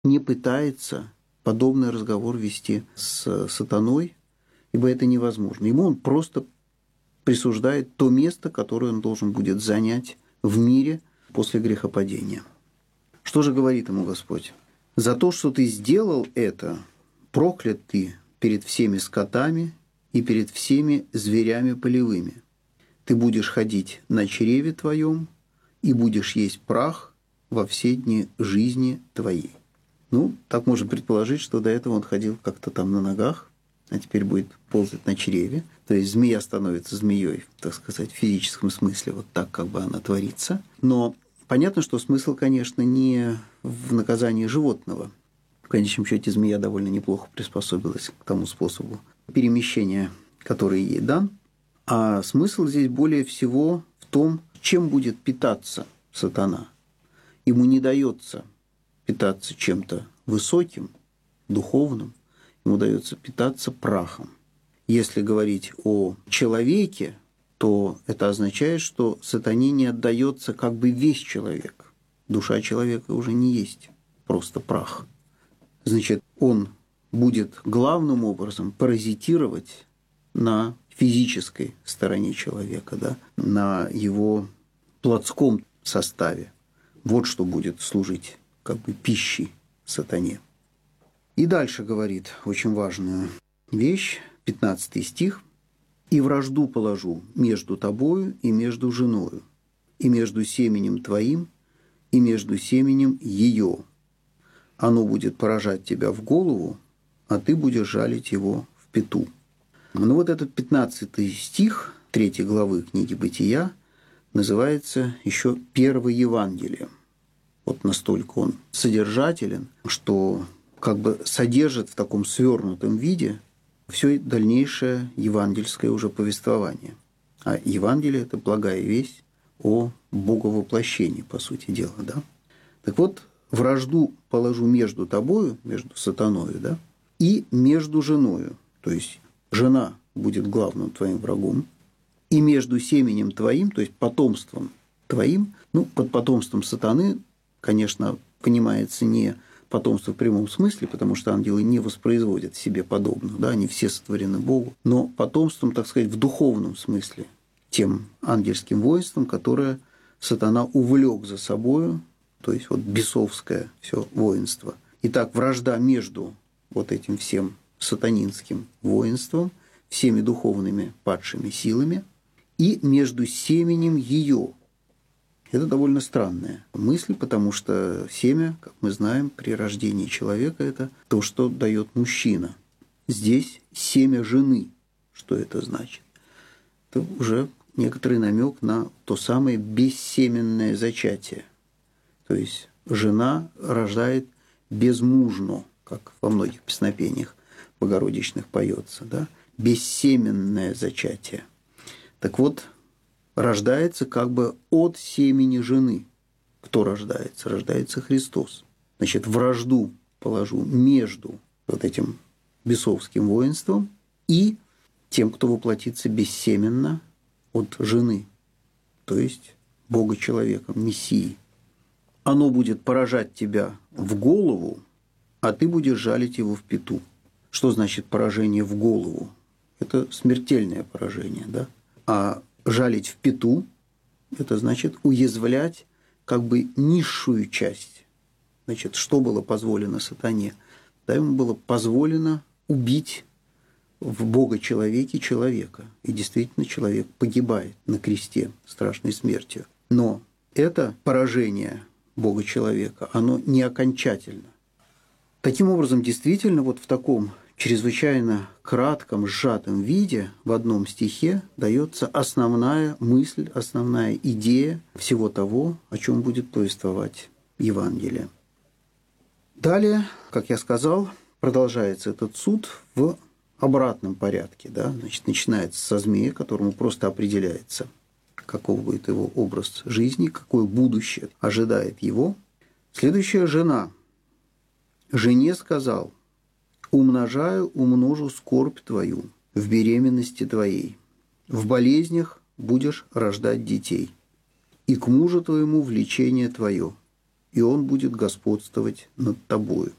не пытается подобный разговор вести с сатаной, ибо это невозможно. Ему он просто присуждает то место, которое он должен будет занять в мире после грехопадения. Что же говорит ему Господь? «За то, что ты сделал это, проклят ты перед всеми скотами и перед всеми зверями полевыми. Ты будешь ходить на чреве твоем и будешь есть прах во все дни жизни твоей». Ну, так можно предположить, что до этого он ходил как-то там на ногах, а теперь будет ползать на чреве. То есть змея становится змеей, так сказать, в физическом смысле, вот так как бы она творится. Но понятно, что смысл, конечно, не в наказании животного. В конечном счете змея довольно неплохо приспособилась к тому способу перемещения, который ей дан. А смысл здесь более всего в том, чем будет питаться сатана. Ему не дается питаться чем-то высоким, духовным, ему дается питаться прахом. Если говорить о человеке, то это означает, что сатане не отдается как бы весь человек. Душа человека уже не есть просто прах. Значит, он будет главным образом паразитировать на физической стороне человека, да, на его плотском составе. Вот что будет служить как бы пищей сатане. И дальше говорит очень важную вещь, 15 стих. «И вражду положу между тобою и между женою, и между семенем твоим, и между семенем ее. Оно будет поражать тебя в голову, а ты будешь жалить его в пяту». Ну вот этот 15 стих 3 главы книги «Бытия» называется еще «Первое Евангелие». Вот настолько он содержателен, что как бы содержит в таком свернутом виде все дальнейшее евангельское уже повествование. А Евангелие – это благая весть о боговоплощении, по сути дела. Да? Так вот, вражду положу между тобою, между сатаною, да, и между женою. То есть, жена будет главным твоим врагом, и между семенем твоим, то есть потомством твоим, ну, под потомством сатаны, конечно, понимается не потомство в прямом смысле, потому что ангелы не воспроизводят себе подобных, да, они все сотворены Богу, но потомством, так сказать, в духовном смысле, тем ангельским воинством, которое сатана увлек за собою, то есть вот бесовское все воинство. Итак, вражда между вот этим всем сатанинским воинством, всеми духовными падшими силами и между семенем ее. Это довольно странная мысль, потому что семя, как мы знаем, при рождении человека – это то, что дает мужчина. Здесь семя жены. Что это значит? Это уже некоторый намек на то самое бессеменное зачатие. То есть жена рождает безмужно, как во многих песнопениях богородичных поется, да? Бессеменное зачатие. Так вот, рождается как бы от семени жены. Кто рождается? Рождается Христос. Значит, вражду положу между вот этим бесовским воинством и тем, кто воплотится бессеменно от жены, то есть Бога-человеком, Мессии. Оно будет поражать тебя в голову, а ты будешь жалить его в пяту. Что значит поражение в голову? Это смертельное поражение, да? А жалить в пяту – это значит уязвлять как бы низшую часть. Значит, что было позволено сатане? Да, ему было позволено убить в Бога-человеке человека. И действительно человек погибает на кресте страшной смертью. Но это поражение Бога-человека, оно не окончательно. Таким образом, действительно, вот в таком чрезвычайно кратком, сжатом виде в одном стихе дается основная мысль, основная идея всего того, о чем будет повествовать Евангелие. Далее, как я сказал, продолжается этот суд в обратном порядке. Да? Значит, начинается со змея, которому просто определяется, каков будет его образ жизни, какое будущее ожидает его. Следующая – жена. Жене сказал: умножу скорбь твою в беременности твоей, в болезнях будешь рождать детей, и к мужу твоему влечение твое, и он будет господствовать над тобою.